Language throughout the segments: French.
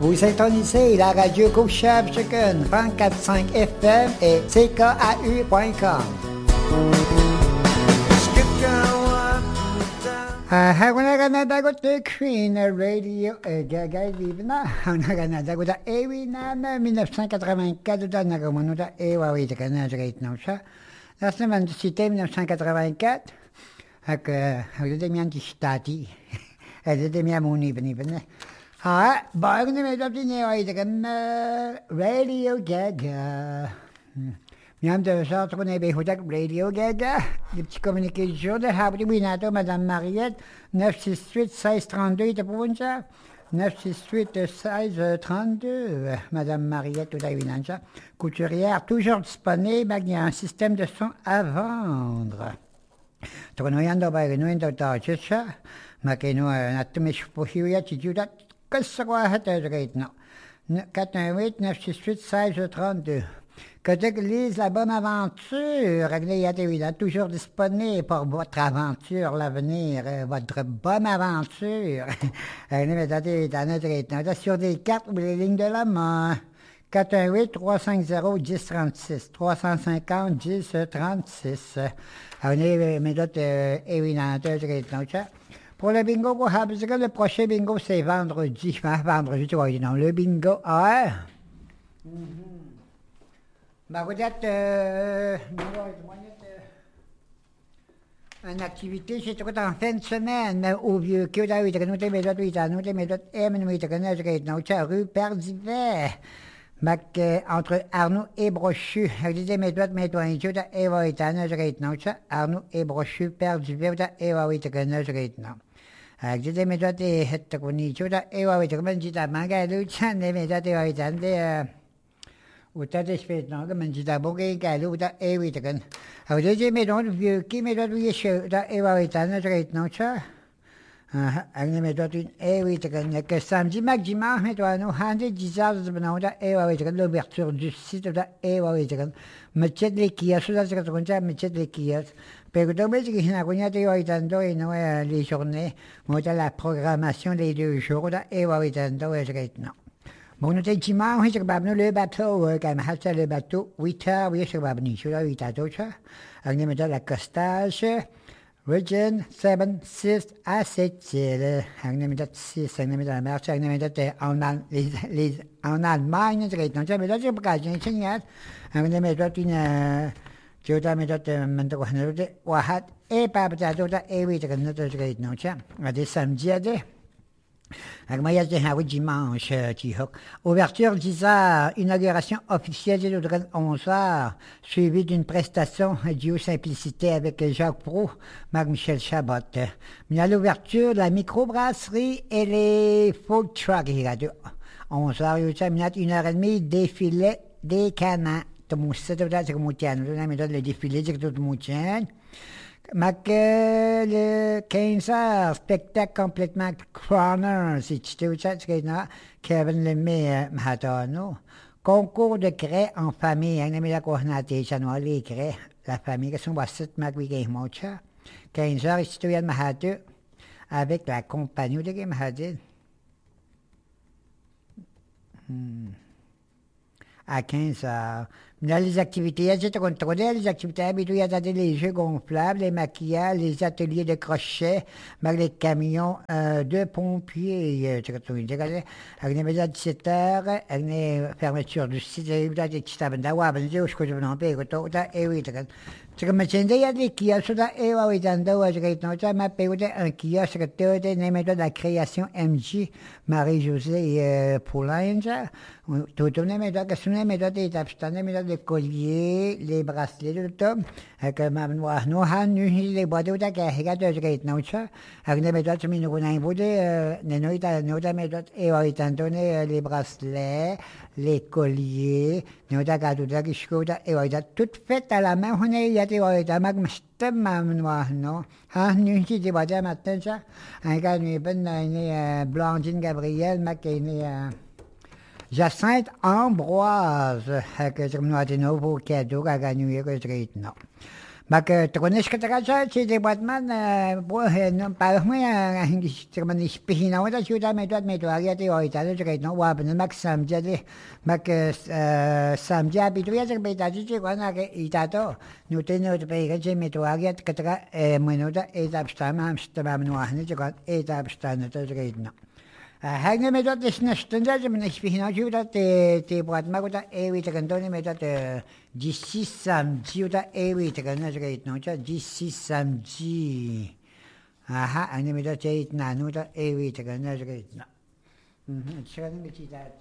Vous syntonisez la radio Couchable Chicken 24.5 FM et ckau.com. Hagunaganagot Queen Radio Gaga Vivna, Hagunaganagot Ewinam 1984 dans Nagamonuta Ewawi de Canada Nausha. La semaine de cité 1984, avec des miens qui stati, et des miens mouni venivene. Ah, bargain de mes opinions, Radio Gaga. Miam de sorte qu'on est Radio Gaga, les petits communications de Habri Winato, Madame Mariette, 968 1632 de Provença, 968 1632, Madame Mariette ou Davinancha, couturière toujours disponible, il y a un système de son à vendre. Tronoyando Bagnuendo Tarchesha, Makeno, Natamish Pohuya, Tijuda, que ce soit à cette rate, non. 418 968 1632. Que t'église la bonne aventure, évidemment, toujours disponible pour votre aventure, l'avenir, votre bonne aventure. Sur des cartes ou les lignes de la main. 418-350-1036, 350-1036. Pour le bingo, le prochain bingo, c'est vendredi. Vendredi, tu vois, non, le bingo, Ben, vous êtes une activité, c'est tout en fin de semaine, au vieux que là, nous t'es méthode, rue Perdivet. Entre Arnaud et Brochu, des méthodes, Arnaud et Brochu, Perdivet, avec des méthodes, Uta spet no ga manjida boge galu uta ewi takan. Awde me don view ki me don we show da ewa itana straight no cha. Agne me don ewi takan que samedi magima me don no hande dizaz bana da ewa takan l'ouverture du site da ewa takan. Machet le kia suda takan konja machet le kia. Pero dommage que hina konya te ewa itando et no les journées, moi la programmation les 2 jours da ewa itando straight no. Bon, nous avons dit que le bateau, quand même, le bateau, 8 heures, oui, c'est pas venu, je suis 8 heures, on a mis la costage, Region 7-6 à Sept-Îles, on a mis 6, on a mis la marche, on a mis en Allemagne, on a mis la bagage, on a mis une, je vais mettre Wahat, et pas peut-être, et oui, on a des samedis à des. Dimanche, ouverture 10h, inauguration officielle de 11h, suivie d'une prestation due simplicité avec Jacques Pro, Marc-Michel Chabot. Mais à l'ouverture, la microbrasserie et les food trucks, 11h, 1h30, défilé des canons. C'est le défilé de tout le monde. Le 15h, spectacle complètement crooner, si tu te dis, Kevin Lemay Mahatano. Concours de craie en famille, on a mis la coordonnée, les craies, la famille, qui sont à 7 magouilles, 15h, si tu viens de Mahato, avec la compagnie de Mahato. À 15h. Dans les activités, j'ai contrôlé les activités habituelles, il y a les jeux gonflables, les maquillages, les ateliers de crochet, les camions de pompiers. À 17h, fermeture du site, il y a des petits tables d'avoir, il y a des kiosques, un kiosque de la création MJ, Marie-Josée Poulenge. Tout le monde les colliers, les bracelets, tout le temps. Avec les boîtes de la carrière de Great Nature. Avec les méthodes, les bracelets, les colliers, tout fait à la main. On est à la Blandine Gabriel, Jacinthe Ambroise, que je me dis nouveau cadeau à gagner que je Magtukunis-kataka si Debatman, no, parang mo hindi siya man ispihinaw na siya may tuwagi at iwaitano siya kahit no, wapan na magsamdya di, samdya, bituya siya may tayo siya kung itato, nutin no, tapay ka siya may tuwagi at kataka, minuta, etapstama, hamstama, manuahan siya kung etapstama na siya kahit no. Hagna med dat is nastunda som en spihina juda te brat maguta ewi te kantone med dat jissam juda ewi te kanna jait no cha jissam ji aha ane med dat jait na no da ewi te kanna jait na chana mit dat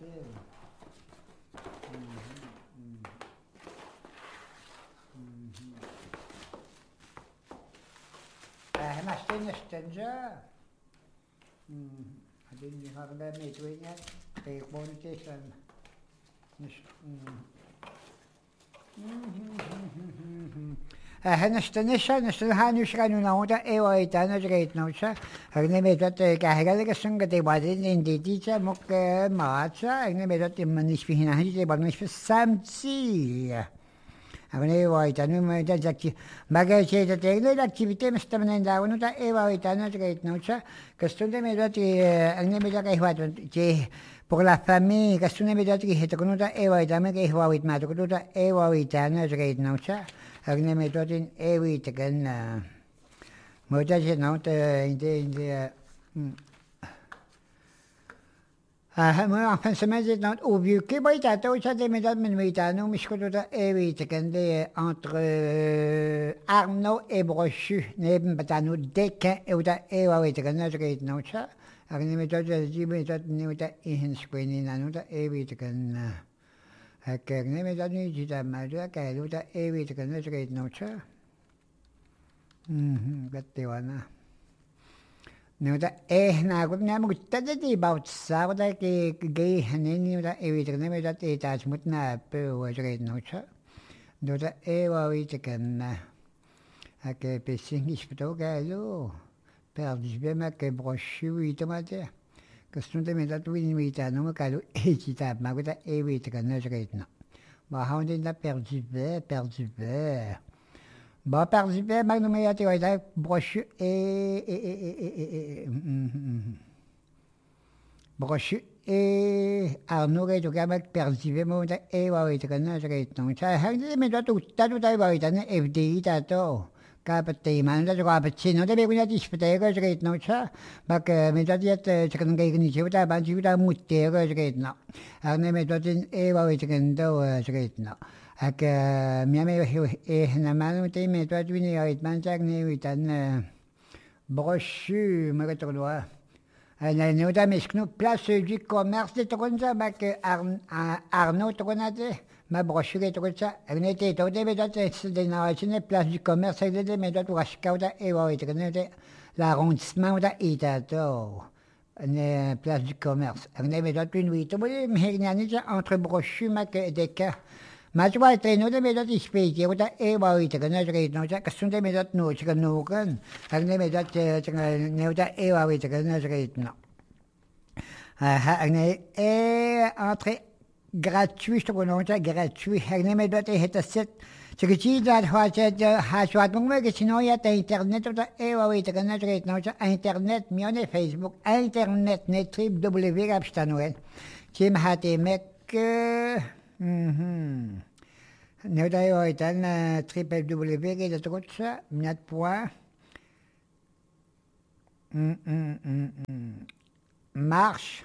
nastunda din har med medvingar det kommunikation هنستنشا نستنها نشكانو نوتا ايوا ايتانا جريت نوشا هغني ميتات كاهغالك سنغتي بادين انديتيشا مك ماتشا هغني ميتات منيش فينا هنجي بانيش في سامسي هغني وايتانو ميتات زكي باغا شيتا تيغلي l'activité مستمنين داونو تا ايوا ايتانا جريت نوشا كستونده ميتات هغني ميتات ايوات جي pour la famille, kastune medat ki hetakunuta ewa itame ke hwawit matukunuta ewa itana jgait naucha agne metotin ewi takan mota je nauta inde mo enfin semaine not obiu ke baita to cha de medat men mitano mishkunuta ewi takan de entre Arnaud et Brochu neben batanu deke euta ewa takan jgait naucha Agni metat ji metat ni metat ihin squini nanuta evi takan agni metat ni jita maja kaluta evi takan jgait nocha gattewana nuta na gut na mutta de baut sauda ke ge haneni nuta evi takan metat etas mutna pe jgait nocha nuta eva vi takan ake pesingis pto galu perdu bien que brochu y tomate que sont des méthodes où il m'y a non que et qui t'a ma gota et oui que ne j'ai pas bah on dit la perdu bah perdu bien ma non mais à te brochu et brochu et Arnaud et tout gamin perdu bien moi et oui que ne j'ai pas non ça a des méthodes tout à va être FDI tato Kapatay man da kapatsin no de bekunya disputay ko jgait no cha bak medadiat chkan gay ni chewta ban chewta mutte ko jgait no agne medatin e wa chkan do jgait no ak miame e na man te medad wini ait man chak ni witan brochu magatolwa ana no da meskno place du commerce de tronza bak Arnaud tronate ma brochu ke tronza agne te to de medat de na chine place du commerce de medat washkauda e wa itgnete l'arrondissement da itato ne place du commerce agne medat une wito boli mhegnyani entre brochu mak deka ma chwa treno de medat ispeke uta e wa itgnete ke no ja kasunde medat no chika no kan agne medat ne uta e wa itgnete ke no agne e entre gratuit je connais ça gratuit agne medat e hetaset chiki da hwachet hashwat mungme ke sino ya ta internet uta e wa itgnete ke no ja internet mione facebook internet ne trip www chim hate mek ne da yo itan www ke da trotsa net point marche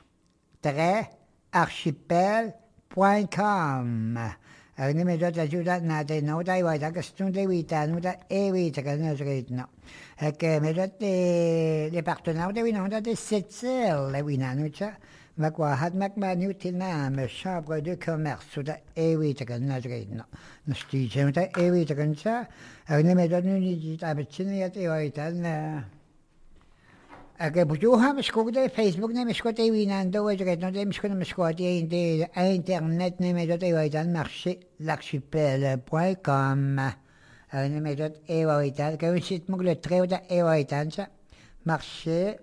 archipel.com Agne medat ajuda na de no dai wa da kastunde wita no da e wita kana jgait no ek medat les partenaires de wina da de setzel le wina no cha ma kwa hat mak ma nu tina me chambre de commerce da e wita kana jgait no no sti je da e wita kana cha agne medat nu ni ta betchin ya te wa itan Ake bujuha meskogde Facebook ne meskote winando wejret no de meskone meskote inde internet ne medot ewaitan marché l'archipel.com ne medot ewaitan que un site mugle treuda ewaitan sa marché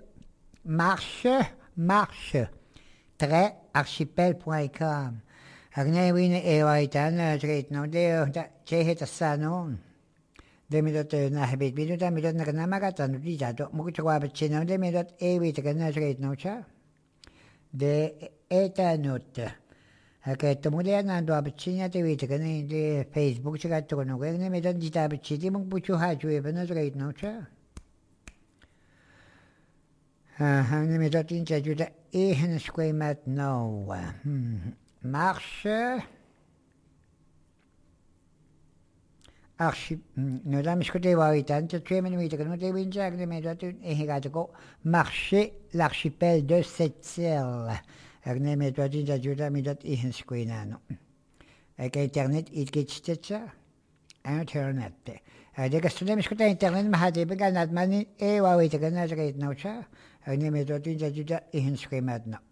très archipel.com agne win ewaitan jret no de chehet sanon Demidot nahbit biduta midot nakanamagata nutitato mukuchakwapachino demidot ewitakanasakeit nocha de etanut. Haketto mulia nando apachinya te witakani de Facebook chakato kono kwenye midot jita apachiti mukpuchu hachwe banasakait nocha. Midot incha juta ehen squemat no. Marche. No dame scote tanto 2 minutes que nous devons dire que mais tu marcher l'archipel de Setzel. Agne mais tu dis ajuda mi dat ihan squinano. Ek internet it getstetsa. Internet. De gastunem scote internet ma hade beganat mani e wa wait que na jagt no cha. Agne mais tu dis ajuda ihan squinano.